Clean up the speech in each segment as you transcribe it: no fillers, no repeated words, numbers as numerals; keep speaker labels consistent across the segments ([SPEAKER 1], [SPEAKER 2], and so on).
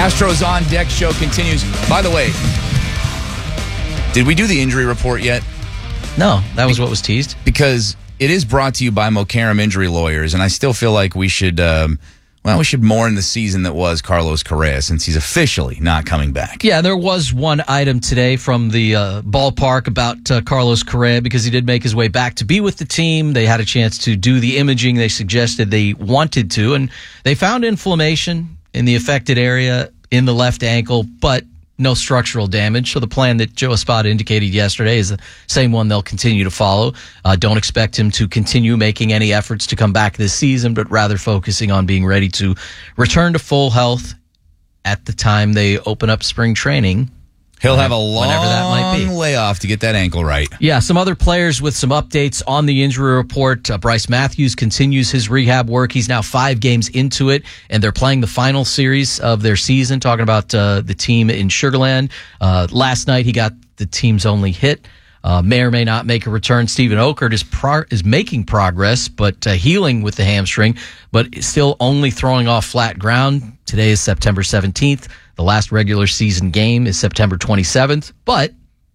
[SPEAKER 1] Astros on Deck show continues. By the way, did we do the injury report yet?
[SPEAKER 2] No, that was what was teased.
[SPEAKER 1] Because it is brought to you by Mokaram Injury Lawyers, and I still feel like we should, we should mourn the season that was Carlos Correa since he's officially not coming back.
[SPEAKER 2] Yeah, there was one item today from the ballpark about Carlos Correa because he did make his way back to be with the team. They had a chance to do the imaging they suggested they wanted to, and they found inflammation in the affected area in the left ankle, but no structural damage. So the plan that Joe Espada indicated yesterday is the same one they'll continue to follow. Don't expect him to continue making any efforts to come back this season, but rather focusing on being ready to return to full health at the time they open up spring training.
[SPEAKER 1] He'll have a long
[SPEAKER 2] that might be.
[SPEAKER 1] layoff to get that ankle right.
[SPEAKER 2] Yeah, some other players with some updates on the injury report. Bryce Matthews continues his rehab work. He's now 5 games into it, and they're playing the final series of their season, talking about the team in Sugar Land. Last night, he got the team's only hit. May or may not make a return. Steven Okert is making progress, but healing with the hamstring, but still only throwing off flat ground. Today is September 17th. The last regular season game is September 27th, but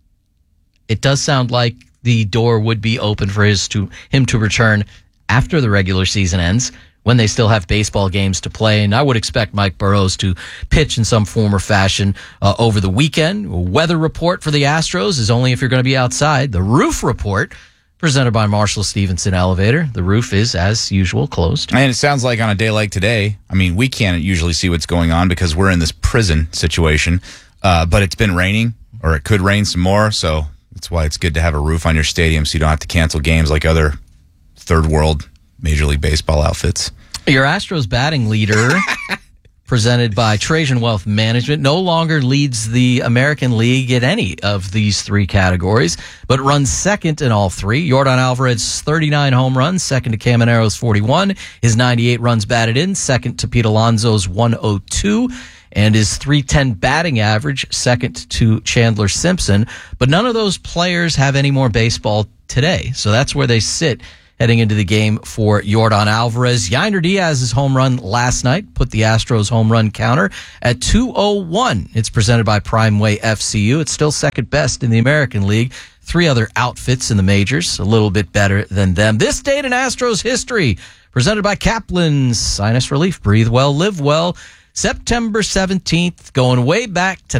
[SPEAKER 2] it does sound like the door would be open for him to return after the regular season ends, when they still have baseball games to play. And I would expect Mike Burrows to pitch in some form or fashion over the weekend. Weather report for the Astros is only if you're going to be outside. The roof report, presented by Marshall Stevenson Elevator. The roof is, as usual, closed.
[SPEAKER 1] And it sounds like on a day like today, I mean, we can't usually see what's going on because we're in this prison situation, but it's been raining, or it could rain some more, so that's why it's good to have a roof on your stadium so you don't have to cancel games like other third world Major League Baseball outfits.
[SPEAKER 2] Your Astros batting leader, presented by Trajan Wealth Management, no longer leads the American League in any of these 3 categories, but runs second in all 3. Yordan Alvarez, 39 home runs, second to Camanero's 41. His 98 runs batted in, second to Pete Alonso's 102. And his .310 batting average, second to Chandler Simpson. But none of those players have any more baseball today. So that's where they sit heading into the game for Yordan Alvarez. Yainer Diaz's home run last night put the Astros home run counter at 201. It's presented by Primeway FCU. It's still second best in the American League. 3 other outfits in the majors, a little bit better than them. This date in Astros history, presented by Kaplan's Sinus Relief. Breathe well, live well. September 17th, going way back to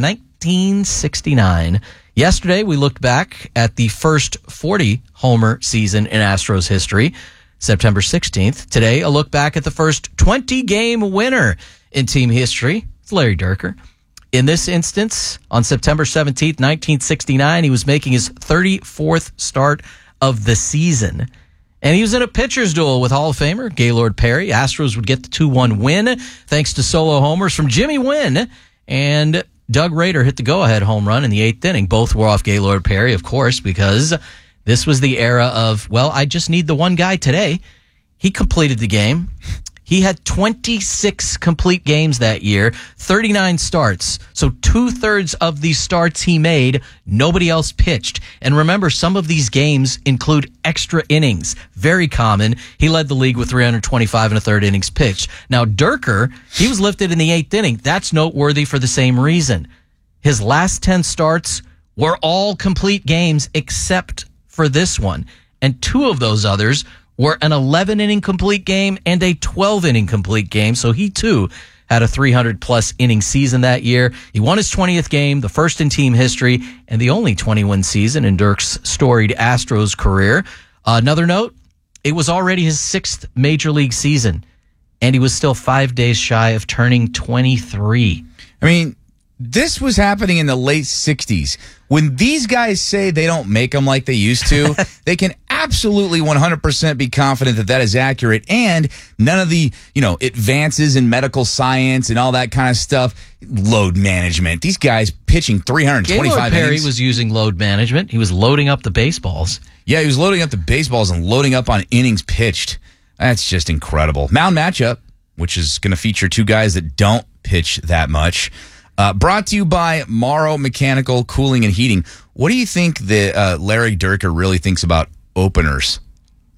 [SPEAKER 2] 1969. Yesterday, we looked back at the first 40-homer season in Astros history, September 16th. Today, a look back at the first 20-game winner in team history. It's Larry Dierker. In this instance, on September 17th, 1969, he was making his 34th start of the season. And he was in a pitcher's duel with Hall of Famer Gaylord Perry. Astros would get the 2-1 win thanks to solo homers from Jimmy Wynn and Doug Rader hit the go-ahead home run in the 8th inning. Both were off Gaylord Perry, of course, because this was the era of, well, I just need the one guy today. He completed the game. He had 26 complete games that year, 39 starts. So 2/3 of these starts he made, nobody else pitched. And remember, some of these games include extra innings. Very common. He led the league with 325 1/3 innings pitched. Now, Dierker, he was lifted in the 8th inning. That's noteworthy for the same reason. His last 10 starts were all complete games except for this one. And 2 of those others were an 11-inning complete game and a 12-inning complete game. So he, too, had a 300-plus inning season that year. He won his 20th game, the first in team history, and the only 20-win season in Dirk's storied Astros career. Another note, it was already his 6th Major League season, and he was still 5 days shy of turning 23.
[SPEAKER 1] I mean, this was happening in the late 60s. When these guys say they don't make them like they used to, they can absolutely 100% be confident that that is accurate, and none of the, advances in medical science and all that kind of stuff, load management. These guys pitching 325
[SPEAKER 2] Gaylord Perry
[SPEAKER 1] innings.
[SPEAKER 2] was using load management. He was loading up the baseballs.
[SPEAKER 1] Yeah, he was loading up the baseballs and loading up on innings pitched. That's just incredible. Mound matchup, which is going to feature 2 guys that don't pitch that much. Brought to you by Morrow Mechanical Cooling and Heating. What do you think that Larry Dierker really thinks about openers?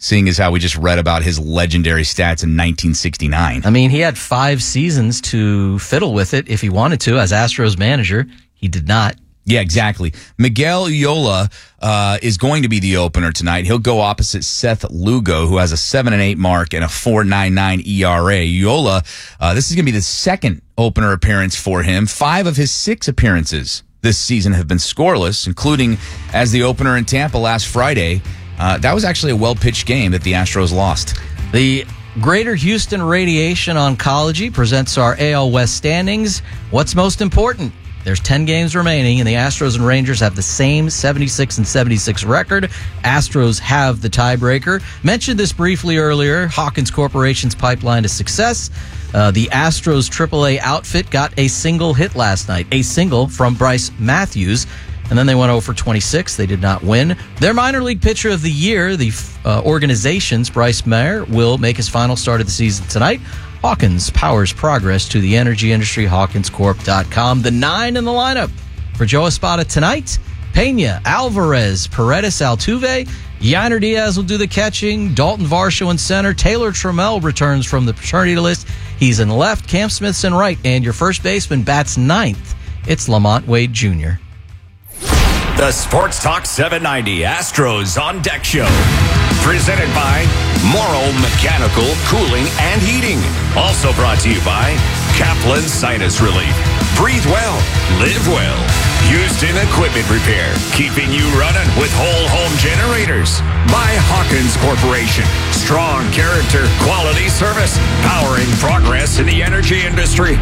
[SPEAKER 1] seeing as how we just read about his legendary stats in 1969.
[SPEAKER 2] I mean, he had 5 seasons to fiddle with it if he wanted to as Astros manager. He did not.
[SPEAKER 1] Yeah, exactly. Miguel Eola is going to be the opener tonight. He'll go opposite Seth Lugo, who has a 7-8 mark and a 4.99 ERA. Eola, this is going to be the second opener appearance for him. 5 of his 6 appearances this season have been scoreless, including as the opener in Tampa last Friday. That was actually a well-pitched game that the Astros lost.
[SPEAKER 2] The Greater Houston Radiation Oncology presents our AL West standings. What's most important? There's 10 games remaining, and the Astros and Rangers have the same 76-76 record. Astros have the tiebreaker. Mentioned this briefly earlier, Hawkins Corporation's pipeline to success. The Astros AAA outfit got a single hit last night, a single from Bryce Matthews, and then they went 0 for 26. They did not win. Their minor league pitcher of the year, the organization's Bryce Meyer, will make his final start of the season tonight. Hawkins powers progress to the energy industry, HawkinsCorp.com. The 9 in the lineup for Joe Espada tonight: Pena, Alvarez, Paredes, Altuve. Yainer Diaz will do the catching. Dalton Varsho in center. Taylor Trammell returns from the paternity list. He's in left. Cam Smith's in right. And your first baseman bats 9th. It's Lamont Wade Jr.
[SPEAKER 3] The Sports Talk 790 Astros on Deck Show. Presented by Morrow Mechanical Cooling and Heating. Also brought to you by Kaplan Sinus Relief. Breathe well, live well. Houston Equipment Repair, keeping you running with whole home generators. By Hawkins Corporation, strong character, quality service, powering progress in the energy industry.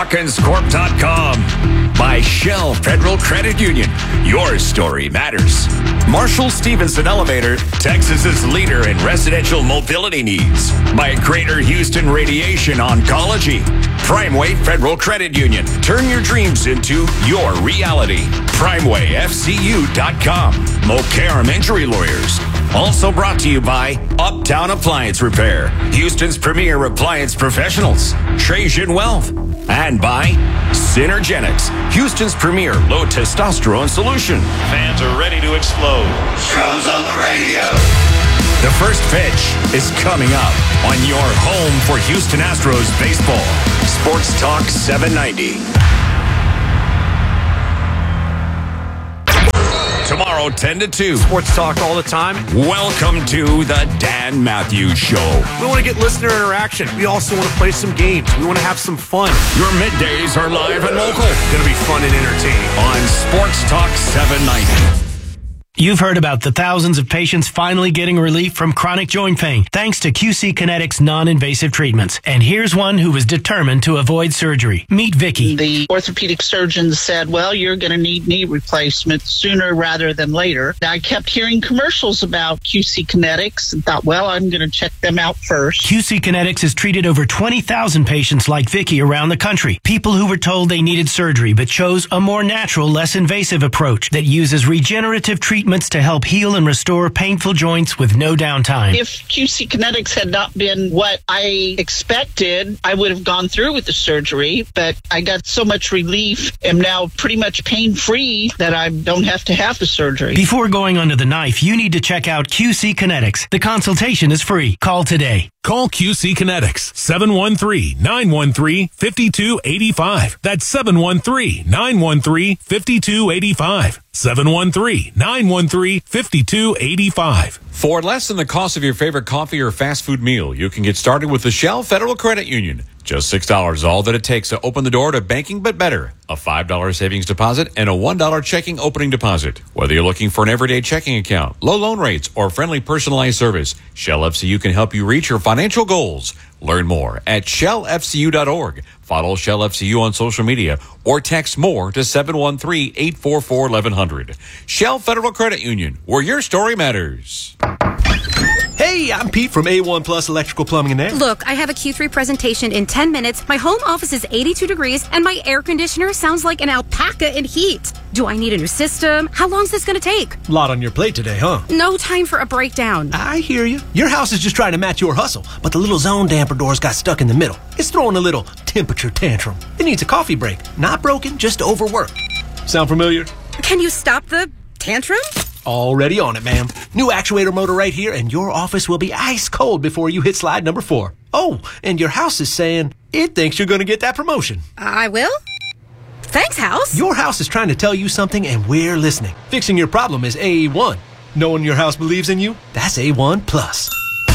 [SPEAKER 3] HawkinsCorp.com. By Shell Federal Credit Union, your story matters. Marshall Stevenson Elevator, Texas's leader in residential mobility needs. By Greater Houston Radiation Oncology. Primeway Federal Credit Union, turn your dreams into your reality. PrimewayFCU.com. Mokaram Injury Lawyers. Also brought to you by Uptown Appliance Repair, Houston's premier appliance professionals. Trajan Wealth. And by Synergenics, Houston's premier low testosterone solution.
[SPEAKER 4] Fans are ready to explode.
[SPEAKER 3] Shows on the radio. The first pitch is coming up on your home for Houston Astros baseball. Sports Talk 790. Tomorrow, 10 to 2.
[SPEAKER 5] Sports talk all the time.
[SPEAKER 3] Welcome to the Dan Matthews Show.
[SPEAKER 5] We want to get listener interaction. We also want to play some games. We want to have some fun.
[SPEAKER 3] Your middays are live and local.
[SPEAKER 5] Going to be fun and entertaining.
[SPEAKER 3] On Sports Talk 790.
[SPEAKER 6] You've heard about the thousands of patients finally getting relief from chronic joint pain thanks to QC Kinetics non-invasive treatments. And here's one who was determined to avoid surgery. Meet Vicky.
[SPEAKER 7] The orthopedic surgeon said, well, you're going to need knee replacement sooner rather than later. I kept hearing commercials about QC Kinetics and thought, well, I'm going to check them out first.
[SPEAKER 6] QC Kinetics has treated over 20,000 patients like Vicky around the country. People who were told they needed surgery but chose a more natural, less invasive approach that uses regenerative treatments to help heal and restore painful joints with no downtime.
[SPEAKER 7] If QC Kinetics had not been what I expected, I would have gone through with the surgery, but I got so much relief, am now pretty much pain-free that I don't have to have the surgery.
[SPEAKER 6] Before going under the knife, you need to check out QC Kinetics. The consultation is free. Call today.
[SPEAKER 8] Call QC Kinetics, 713-913-5285. That's 713-913-5285. 713-913-5285.
[SPEAKER 9] For less than the cost of your favorite coffee or fast food meal, you can get started with the Shell Federal Credit Union. Just $6 is all that it takes to open the door to banking but better. A $5 savings deposit and a $1 checking opening deposit. Whether you're looking for an everyday checking account, low loan rates, or friendly personalized service, Shell FCU can help you reach your financial goals. Learn more at shellfcu.org. Follow Shell FCU on social media or text more to 713-844-1100. Shell Federal Credit Union, where your story matters.
[SPEAKER 5] Hey, I'm Pete from A1 Plus Electrical Plumbing and Air.
[SPEAKER 10] Look, I have a Q3 presentation in 10 minutes. My home office is 82 degrees, and my air conditioner sounds like an alpaca in heat. Do I need a new system? How long is this going to take?
[SPEAKER 5] A lot on your plate today, huh?
[SPEAKER 10] No time for a breakdown.
[SPEAKER 5] I hear you. Your house is just trying to match your hustle, but the little zone damper doors got stuck in the middle. It's throwing a little temperature tantrum. It needs a coffee break. Not broken, just overworked. Sound familiar?
[SPEAKER 10] Can you stop the tantrum?
[SPEAKER 5] Already on it, ma'am. New actuator motor right here, and your office will be ice cold before you hit slide number 4. Oh, and your house is saying it thinks you're going to get that promotion.
[SPEAKER 10] I will? Thanks, house.
[SPEAKER 5] Your house is trying to tell you something, and we're listening. Fixing your problem is A1. Knowing your house believes in you, that's A1 Plus.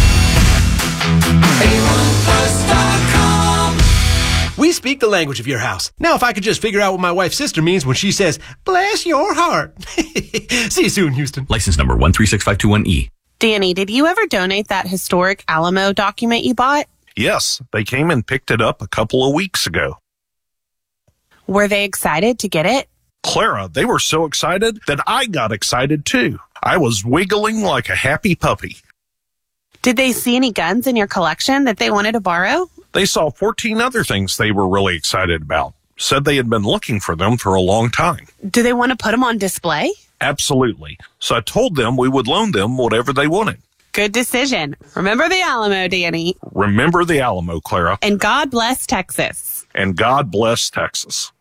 [SPEAKER 5] A1plus.com. We speak the language of your house. Now, if I could just figure out what my wife's sister means when she says, bless your heart. See you soon, Houston.
[SPEAKER 11] License number 136521E.
[SPEAKER 12] Danny, did you ever donate that historic Alamo document you bought?
[SPEAKER 13] Yes, they came and picked it up a couple of weeks ago.
[SPEAKER 12] Were they excited to get it?
[SPEAKER 13] Clara, they were so excited that I got excited too. I was wiggling like a happy puppy.
[SPEAKER 12] Did they see any guns in your collection that they wanted to borrow?
[SPEAKER 13] They saw 14 other things they were really excited about. Said they had been looking for them for a long time.
[SPEAKER 12] Do they want to put them on display?
[SPEAKER 13] Absolutely. So I told them we would loan them whatever they wanted.
[SPEAKER 12] Good decision. Remember the Alamo, Danny.
[SPEAKER 13] Remember the Alamo, Clara.
[SPEAKER 12] And God bless Texas.
[SPEAKER 13] And God bless Texas.